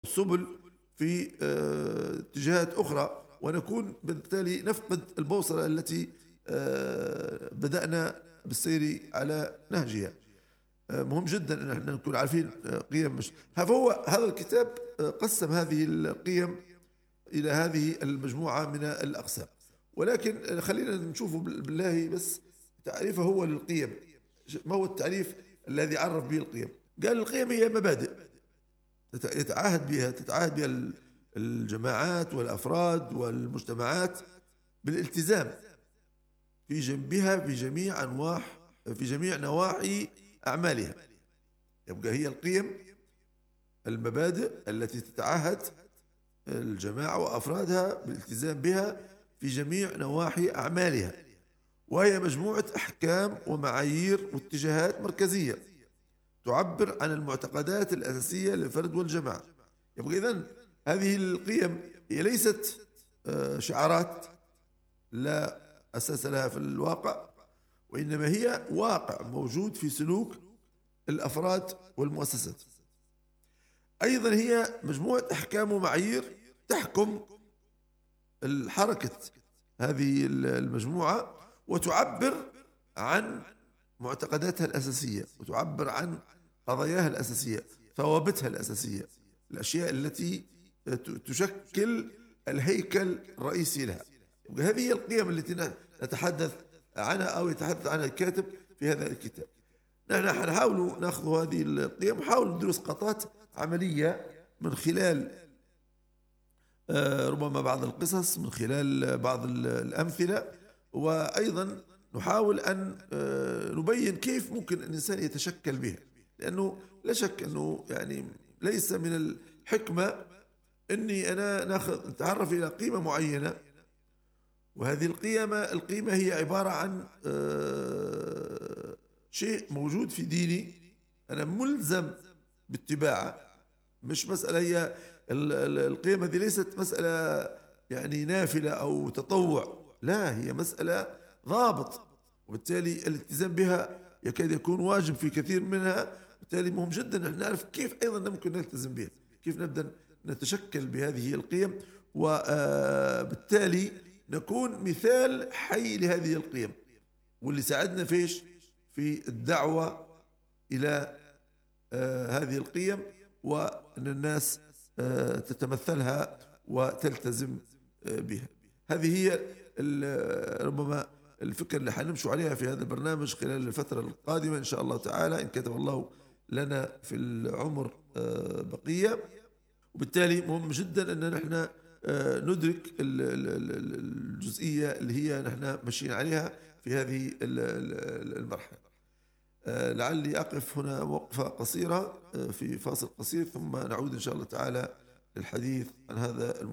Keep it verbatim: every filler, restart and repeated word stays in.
سبل في اتجاهات أخرى، ونكون بالتالي نفقد البوصلة التي بدأنا بالسير على نهجها. مهم جدا أن احنا نكون عارفين قيم. مش فهو هذا الكتاب قسم هذه القيم إلى هذه المجموعة من الأقسام، ولكن خلينا نشوف بالله بس تعريفه هو للقيم. ما هو التعريف الذي عرف به القيم؟ قال القيم هي مبادئ يتعاهد بها تتعاهد بها الجماعات والأفراد والمجتمعات بالالتزام في جنبها في جميع أنواع في جميع نواحي أعمالها. يبقى هي القيم المبادئ التي تتعهد الجماعة وأفرادها بالالتزام بها في جميع نواحي أعمالها، وهي مجموعة أحكام ومعايير واتجاهات مركزية تعبر عن المعتقدات الأساسية للفرد والجماعة. يبقى إذن هذه القيم هي ليست شعارات لا أساس لها في الواقع، وإنما هي واقع موجود في سلوك الأفراد والمؤسسات. أيضا هي مجموعة أحكام ومعايير تحكم الحركة هذه المجموعة وتعبر عن معتقداتها الأساسية، وتعبر عن قضاياها الأساسية، ثوابتها الأساسية، الأشياء التي تشكل الهيكل الرئيسي لها. هذه هي القيم التي نتحدث عنها أو يتحدث عنها الكاتب في هذا الكتاب. نحن نحاول نأخذ هذه القيم ونحاول ندرس قطات عملية من خلال ربما بعض القصص، من خلال بعض الأمثلة، وأيضا نحاول أن نبين كيف ممكن الإنسان يتشكل بها، لأنه لا شك أنه يعني ليس من الحكمة أني أنا ناخذ نتعرف إلى قيمة معينة، وهذه القيمة القيمة هي عبارة عن شيء موجود في ديني أنا ملزم باتباعه. مش مسألة هي القيم هذه ليست مسألة يعني نافلة أو تطوع، لا، هي مسألة ضابط، وبالتالي الالتزام بها يكاد يكون واجب في كثير منها. بالتالي مهم جدا أن نعرف كيف أيضا ممكن نلتزم بها، كيف نبدأ نتشكل بهذه القيم، وبالتالي نكون مثال حي لهذه القيم، واللي ساعدنا فيش في الدعوة إلى آه هذه القيم، وأن الناس آه تتمثلها وتلتزم آه بها. هذه هي ربما الفكرة اللي حنمشوا عليها في هذا البرنامج خلال الفترة القادمة إن شاء الله تعالى، إن كتب الله لنا في العمر آه بقية. وبالتالي مهم جدا أن نحن ندرك الجزئية اللي هي نحن ماشيين عليها في هذه المرحلة. لعلي أقف هنا وقفة قصيرة في فاصل قصير، ثم نعود إن شاء الله تعالى للحديث عن هذا الموضوع.